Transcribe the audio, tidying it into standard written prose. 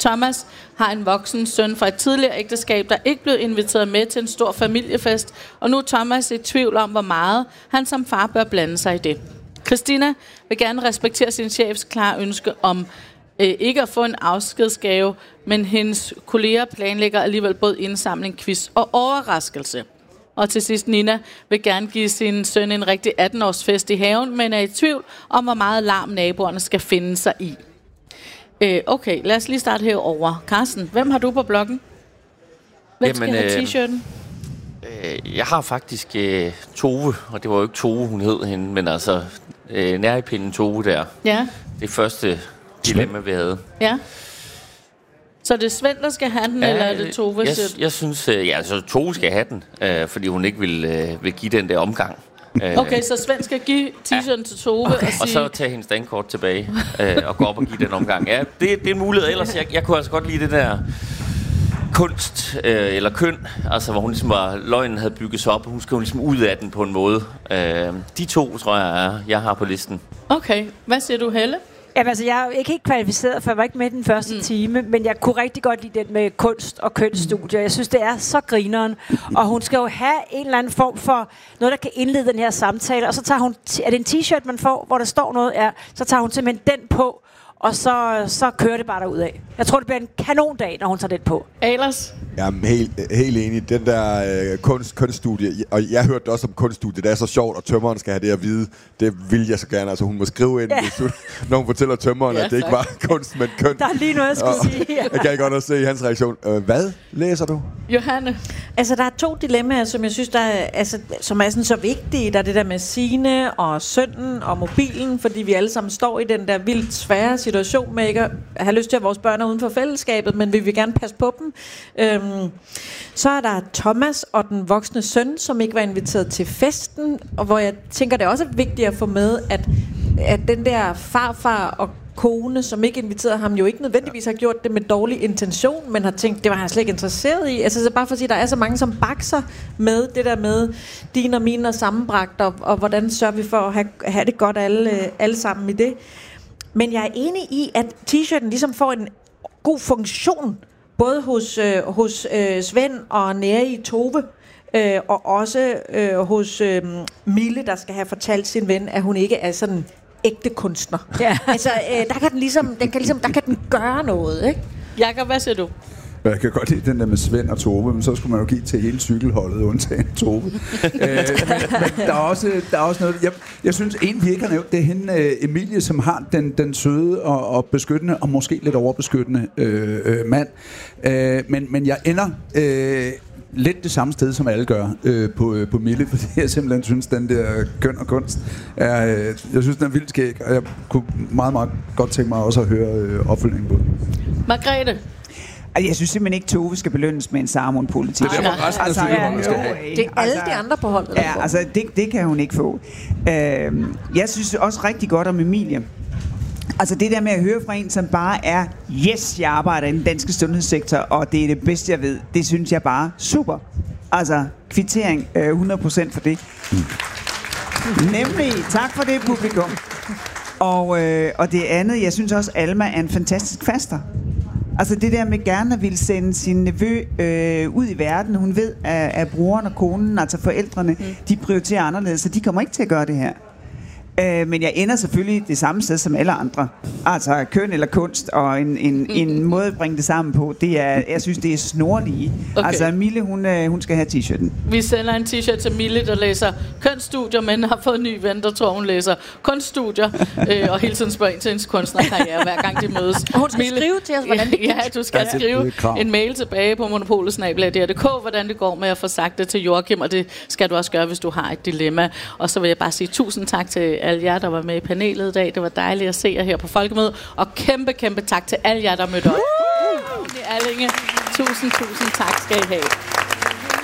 Thomas har en voksen søn fra et tidligere ægteskab, der ikke blev inviteret med til en stor familiefest, og nu er Thomas i tvivl om, hvor meget han som far bør blande sig i det. Christina vil gerne respektere sin chefs klare ønske om ikke at få en afskedsgave, men hendes kolleger planlægger alligevel både indsamling, quiz og overraskelse. Og til sidst, Nina vil gerne give sin søn en rigtig 18-årsfest i haven, men er i tvivl om, hvor meget larm naboerne skal finde sig i. Okay, lad os lige starte herover. Carsten, hvem har du på bloggen? Hvem skal have t-shirten? Jeg har faktisk Tove, og det var jo ikke Tove, hun hed hende, men altså nærpinden Tove der. Ja. Det første dilemma, vi havde. Ja. Så det er Svend, der skal have den, eller er det Tove? Jeg synes, så Tove skal have den, fordi hun ikke vil give den der omgang. Okay, så Svend skal give t-shirten til Tove og så tage hendes dankort tilbage og gå op og give den omgang. Ja, det er en mulighed. Ellers jeg kunne altså godt lide det der kunst eller køn, altså hvor hun ligesom løgnen havde bygget sig op, og hun skal jo ligesom ud af den på en måde. De to, tror jeg har på listen. Okay, hvad siger du, Helle? Jamen, altså, jeg er ikke kvalificeret, for jeg var ikke med den første time, men jeg kunne rigtig godt lide den med kunst og kønsstudier. Jeg synes, det er så grineren. Og hun skal jo have en eller anden form for noget, der kan indlede den her samtale. Og så tager hun, er det en t-shirt, man får, hvor der står noget? Ja, så tager hun simpelthen den på, og så kører det bare derudad. Jeg tror, det bliver en kanondag, når hun tager den på. Ellers? Jamen, helt enig. Den der kunststudie, og jeg hørte også om kunststudie, det er så sjovt, og tømmeren skal have det at vide. Det vil jeg så gerne. Altså, hun må skrive ind, når hun fortæller tømmeren, at det ikke var kunst, men køn. Der er lige noget, jeg skulle sige. Jeg kan godt også se hans reaktion. Hvad læser du? Johanne? Altså, der er 2 dilemmaer, som jeg synes, som er sådan så vigtige. Der er det der med Signe og sønnen og mobilen, fordi vi alle sammen står i den der vildt svære situation med ikke at have lyst til at vores børn er uden for fællesskabet, men vi vil gerne passe på dem. Så er der Thomas og den voksne søn, som ikke var inviteret til festen, og hvor jeg tænker, det er også vigtigt at få med, at den der farfar og kone, som ikke inviterede ham, jo ikke nødvendigvis har gjort det med dårlig intention, men har tænkt, det var han slet ikke interesseret i. Altså så bare for at sige, der er så mange, som bakser med det der med dine og mine og sammenbragt, og hvordan sørger vi for at have det godt alle sammen i det. Men jeg er enig i, at t-shirten ligesom får en god funktion, både hos Svend og nære i Tove, og også hos Mille, der skal have fortalt sin ven, at hun ikke er sådan ægte kunstner. Ja. Altså, der kan den gøre noget, ikke? Jakob, hvad siger du? Jeg kan godt lide den der med Svend og Tove, men så skulle man jo give til hele cykelholdet, undtagen Tove. men der er også noget... Jeg synes, vi ikke har nævnt, det er hende, Emilie, som har den søde og beskyttende, og måske lidt overbeskyttende mand. Men jeg ender... lidt det samme sted, som alle gør på Mille, fordi jeg simpelthen synes, den der køn og kunst er... jeg synes, den er vildt skæg, og jeg kunne meget, meget godt tænke mig også at høre opfølgningen på den. Margrethe? Altså, jeg synes simpelthen ikke, Tove skal belønnes med en Sarmon-politik. Det er derfor resten af cykelholdet skal have. Det er alle de andre på holdet. Ja, altså, det kan hun ikke få. Jeg synes også rigtig godt om Emilie. Altså det der med at høre fra en, som bare er, yes, jeg arbejder i den danske sundhedssektor, og det er det bedste, jeg ved. Det synes jeg bare super. Altså, kvittering 100% for det. Nemlig, tak for det, publikum. Og det andet, jeg synes også, Alma er en fantastisk faster. Altså det der med gerne at ville sende sin nevø ud i verden. Hun ved, at brugeren og konen, altså forældrene, de prioriterer anderledes, så de kommer ikke til at gøre det her. Men jeg ender selvfølgelig det samme sted som alle andre. Altså køn eller kunst, og en måde at bringe det sammen på, det er, jeg synes, det er snorlige. Okay. Altså Mille, hun skal have t-shirten. Vi sender en t-shirt til Mille, der læser kønsstudier, men har fået en ny ven, der tror, hun læser kunststudier, og hele tiden spørger ind til hendes kunstnerkarriere, hver gang de mødes. Og hun skal skrive til os, hvordan det går. Ja, du skal skrive en mail tilbage på monopolet@dr.dk, hvordan det går med at få sagt det til Joachim, og det skal du også gøre, hvis du har et dilemma. Og så vil jeg bare sige tusind tak til alle jer, der var med i panelet i dag. Det var dejligt at se jer her på Folkemødet. Og kæmpe tak til alle jer, der mødte op. Allinge, tusind tak skal I have.